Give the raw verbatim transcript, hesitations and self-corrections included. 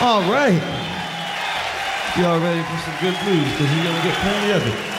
All right. Y'all ready for some good blues? Because we're going to get plenty of it.